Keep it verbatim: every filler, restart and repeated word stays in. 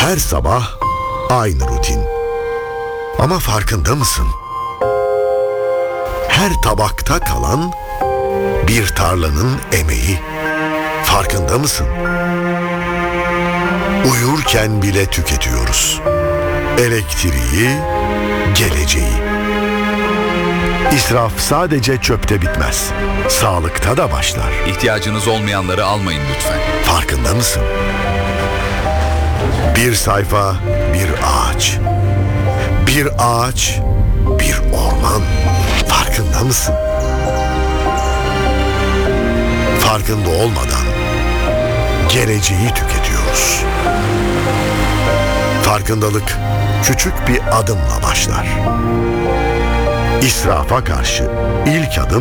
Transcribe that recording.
Her sabah aynı rutin. Ama farkında mısın? Her tabakta kalan bir tarlanın emeği. Farkında mısın? Uyurken bile tüketiyoruz. Elektriği, geleceği. İsraf sadece çöpte bitmez. Sağlıkta da başlar. İhtiyacınız olmayanları almayın lütfen. Farkında mısın? Bir sayfa, bir ağaç. Bir ağaç, bir orman. Farkında mısın? Farkında olmadan geleceği tüketiyoruz. Farkındalık küçük bir adımla başlar. İsrafa karşı ilk adım